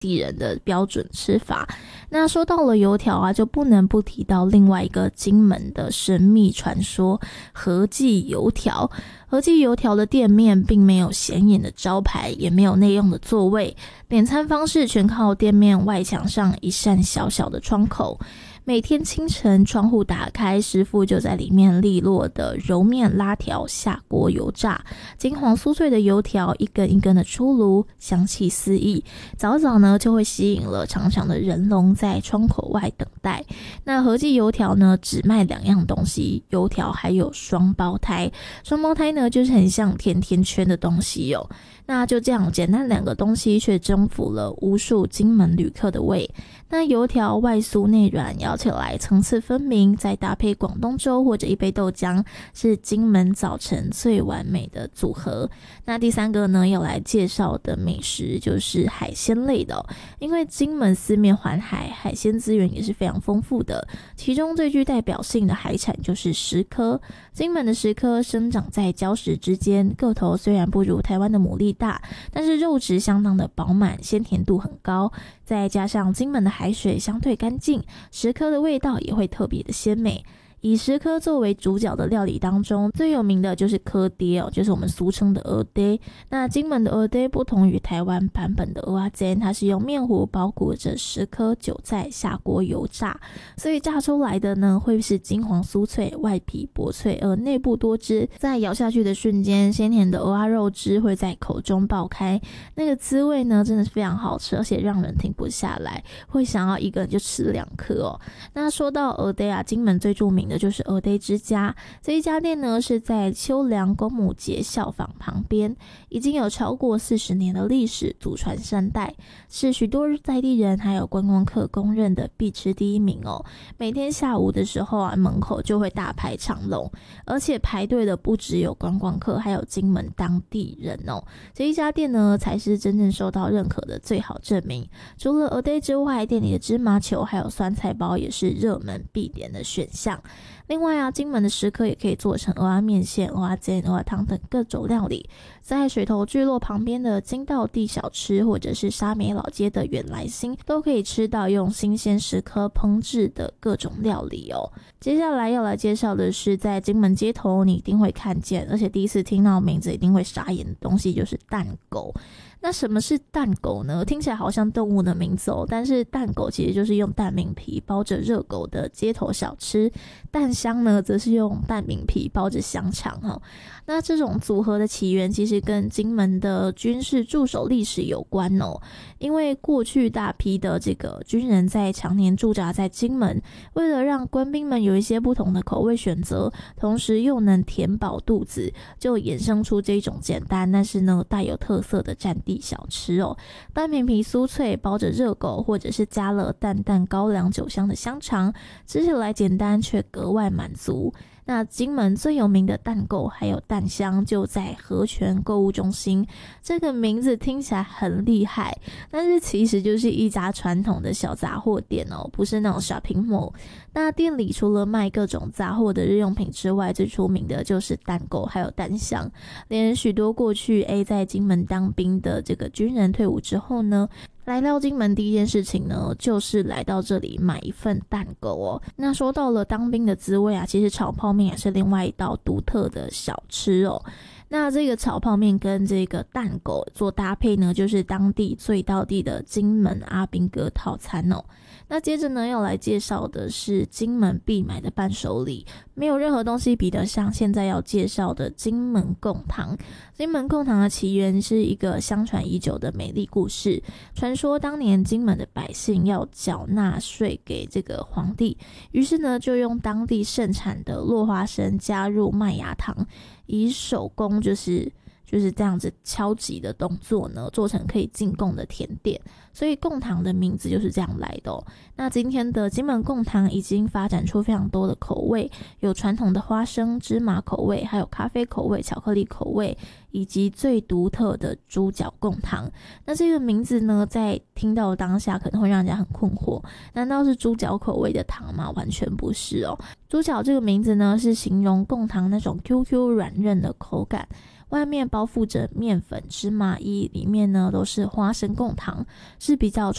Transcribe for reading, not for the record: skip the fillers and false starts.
地人的标准吃法。那说到了油条啊，就不能不提到另外一个金门的神秘传说——和记油条。和记油条的店面并没有显眼的招牌，也没有内用的座位，点餐方式全靠店面外墙上一扇小小的窗口。每天清晨，窗户打开，师傅就在里面利落的揉面拉条，下锅油炸，金黄酥脆的油条一根一根的出炉，香气四溢。早早呢就会吸引了长长的人龙在窗口外等待。那和记油条呢只卖2样东西，油条还有双胞胎。双胞胎呢就是很像甜甜圈的东西哦。那就这样简单2个东西却征服了无数金门旅客的胃。那油条外酥内软，咬起来层次分明，再搭配广东粥或者一杯豆浆，是金门早晨最完美的组合。那第3个呢要来介绍的美食就是海鲜类的因为金门四面环海，海鲜资源也是非常丰富的，其中最具代表性的海产就是石蚵。金门的石蚵生长在礁石之间，个头虽然不如台湾的牡蛎大，但是肉质相当的饱满，鲜甜度很高，再加上金门的海水相对干净，石蚵的味道也会特别的鲜美。以石蚵作为主角的料理当中，最有名的就是蚵嗲就是我们俗称的蚵嗲。那金门的蚵嗲不同于台湾版本的蚵仔煎，它是用面糊包裹着石蚵韭菜下锅油炸，所以炸出来的呢会是金黄酥脆，外皮薄脆而内部多汁，在咬下去的瞬间，鲜甜的蚵仔肉汁会在口中爆开，那个滋味呢真的是非常好吃，而且让人停不下来，会想要一个人就吃2颗哦。那说到蚵嗲啊，金门最著名的就是蚵嗲之家，这一家店呢是在秋良公母节校坊旁边，已经有超过40年的历史，祖传3代，是许多在地人还有观光客公认的必吃第1名哦。每天下午的时候啊，门口就会大排长龙，而且排队的不只有观光客，还有金门当地人哦。这一家店呢才是真正受到认可的最好证明。除了蚵嗲之外，店里的芝麻球还有酸菜包也是热门必点的选项。另外啊，金门的石蚵也可以做成蚵仔面线、蚵仔煎、蚵仔汤等各种料理。在水头聚落旁边的金道地小吃，或者是沙美老街的远来新，都可以吃到用新鲜石蚵烹制的各种料理哦。接下来要来介绍的是在金门街头你一定会看见，而且第一次听到名字一定会傻眼的东西，就是蛋狗。那什么是蛋狗呢？听起来好像动物的名字哦，但是蛋狗其实就是用蛋饼皮包着热狗的街头小吃，蛋香呢则是用蛋饼皮包着香肠哦。那这种组合的起源其实跟金门的军事驻守历史有关哦，因为过去大批的这个军人在常年驻扎在金门，为了让官兵们有一些不同的口味选择，同时又能填饱肚子，就衍生出这种简单但是呢带有特色的战地小吃哦。蛋饼皮酥脆，包着热狗，或者是加了淡淡高粱酒香的香肠，吃起来简单却格外满足。那金门最有名的蛋购还有蛋香就在和泉购物中心，这个名字听起来很厉害，但是其实就是一家传统的小杂货店哦，不是那种 shopping mall。那店里除了卖各种杂货的日用品之外，最出名的就是蛋购还有蛋香，连许多过去在金门当兵的这个军人退伍之后呢，来到金门第一件事情呢，就是来到这里买一份蛋狗哦。那说到了当兵的滋味啊，其实炒泡面也是另外一道独特的小吃哦。那这个炒泡面跟这个蛋狗做搭配呢，就是当地最道地的金门阿兵哥套餐哦。那接着呢，要来介绍的是金门必买的伴手礼，没有任何东西比得上现在要介绍的金门贡糖。金门贡糖的起源是一个相传已久的美丽故事。传说当年金门的百姓要缴纳税给这个皇帝，于是呢就用当地盛产的落花生加入麦芽糖，以手工就是这样子敲击的动作呢，做成可以进贡的甜点，所以贡糖的名字就是这样来的哦。那今天的金门贡糖已经发展出非常多的口味，有传统的花生、芝麻口味，还有咖啡口味、巧克力口味，以及最独特的猪脚贡糖。那这个名字呢，在听到当下可能会让人家很困惑，难道是猪脚口味的糖吗？完全不是哦。猪脚这个名字呢，是形容贡糖那种 QQ 软韧的口感。 外面包覆着面粉、芝麻衣，里面呢都是花生贡糖，是比较